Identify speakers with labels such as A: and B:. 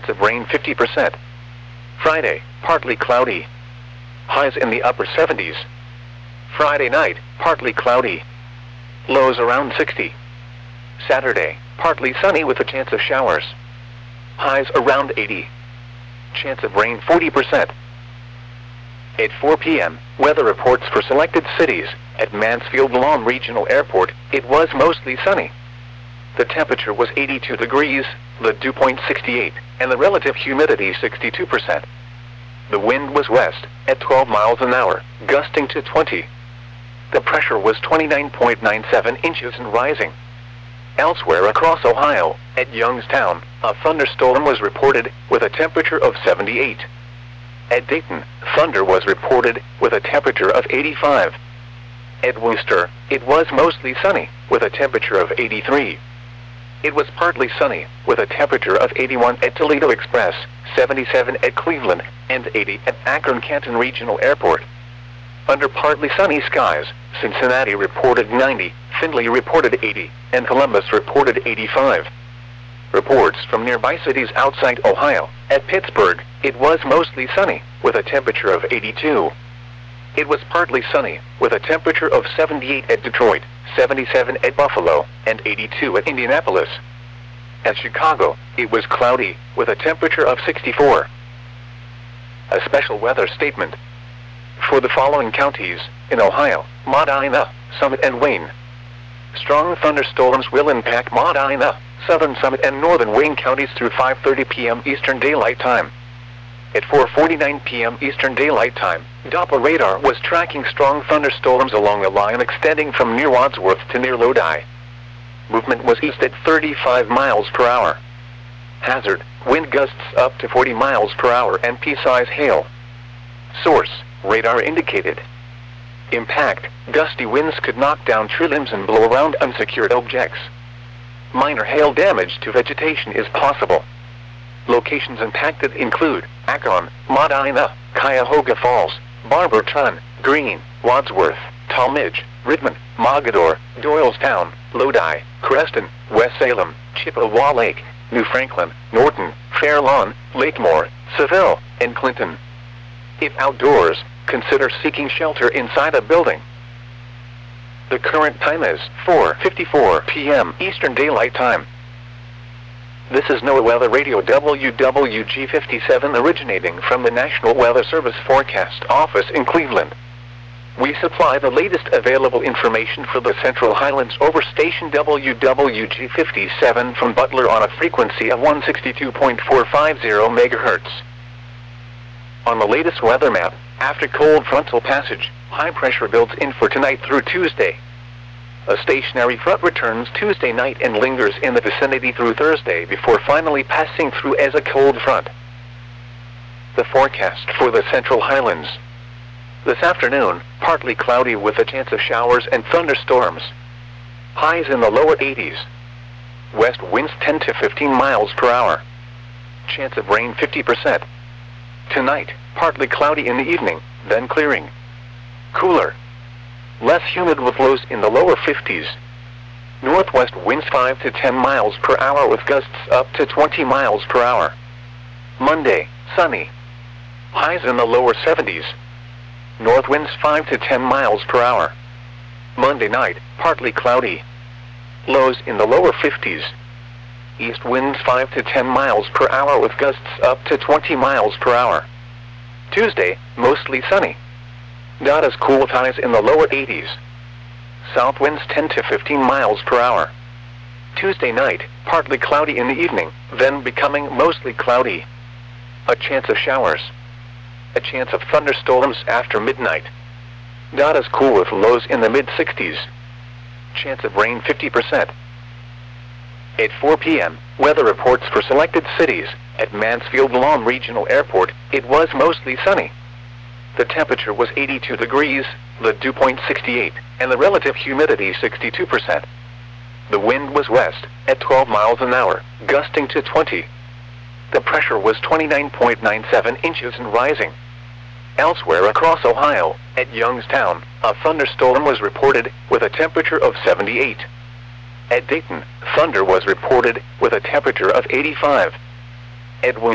A: Chance of rain 50%. Friday, partly cloudy. Highs in the upper 70s. Friday night, partly cloudy. Lows around 60. Saturday, partly sunny with a chance of showers. Highs around 80. Chance of rain 40%. At 4 p.m., weather reports for selected cities. At Mansfield Lawn Regional Airport, it was mostly sunny. The temperature was 82 degrees, the dew point 68, and the relative humidity 62%. The wind was west, at 12 miles an hour, gusting to 20. The pressure was 29.97 inches and rising. Elsewhere across Ohio, at Youngstown, a thunderstorm was reported with a temperature of 78. At Dayton, thunder was reported with a temperature of 85. At Worcester, it was mostly sunny with a temperature of 83. It was partly sunny with a temperature of 81 at Toledo Express, 77 at Cleveland, and 80 at Akron-Canton Regional Airport. Under partly sunny skies, Cincinnati reported 90, Findlay reported 80, and Columbus reported 85. Reports from nearby cities outside Ohio. At Pittsburgh, it was mostly sunny with a temperature of 82. It was partly sunny with a temperature of 78 at Detroit, 77 at Buffalo, and 82 at Indianapolis. At Chicago, it was cloudy with a temperature of 64. A special weather statement. For the following counties in Ohio: Medina, Summit, and Wayne. Strong thunderstorms will impact Medina, Southern Summit, and Northern Wayne counties through 5:30 p.m. Eastern Daylight Time. At 4:49 p.m. Eastern Daylight Time, Doppler radar was tracking strong thunderstorms along a line extending from near Wadsworth to near Lodi. Movement was east at 35 miles per hour. Hazard: wind gusts up to 40 miles per hour and pea-size hail. Source: radar indicated. Impact: gusty winds could knock down tree limbs and blow around unsecured objects. Minor hail damage to vegetation is possible. Locations impacted include Akron, Medina, Cuyahoga Falls, Barberton, Greene, Wadsworth, Talmadge, Rittman, Mogador, Doylestown, Lodi, Creston, West Salem, Chippewa Lake, New Franklin, Norton, Fair Lawn, Lakemore, Seville, and Clinton. If outdoors, consider seeking shelter inside a building. The current time is 4:54 p.m. Eastern Daylight Time. This is NOAA Weather Radio WWG57 originating from the National Weather Service Forecast Office in Cleveland. We supply the latest available information for the Central Highlands over station WWG57 from Butler on a frequency of 162.450 MHz. On the latest weather map, after cold frontal passage, high pressure builds in for tonight through Tuesday. A stationary front returns Tuesday night and lingers in the vicinity through Thursday before finally passing through as a cold front. The forecast for the Central Highlands. This afternoon, partly cloudy with a chance of showers and thunderstorms. Highs in the lower 80s. West winds 10 to 15 miles per hour. Chance of rain 50%. Tonight, partly cloudy in the evening, then clearing. Cooler. Less humid with lows in the lower 50s. Northwest winds 5 to 10 miles per hour with gusts up to 20 miles per hour. Monday, sunny. Highs in the lower 70s. North winds 5 to 10 miles per hour. Monday night, partly cloudy. Lows in the lower 50s. East winds 5 to 10 miles per hour with gusts up to 20 miles per hour. Tuesday, mostly sunny. Not as cool with highs in the lower 80s. South winds 10 to 15 miles per hour. Tuesday night, partly cloudy in the evening, then becoming mostly cloudy. A chance of showers. A chance of thunderstorms after midnight. Not as cool with lows in the mid-60s. Chance of rain 50%. At 4 p.m., weather reports for selected cities. At Mansfield Lawn Regional Airport, it was mostly sunny. The temperature was 82 degrees, the dew point 68, and the relative humidity 62%. The wind was west, at 12 miles an hour, gusting to 20. The pressure was 29.97 inches and rising. Elsewhere across Ohio, at Youngstown, a thunderstorm was reported with a temperature of 78. At Dayton, thunder was reported with a temperature of 85. At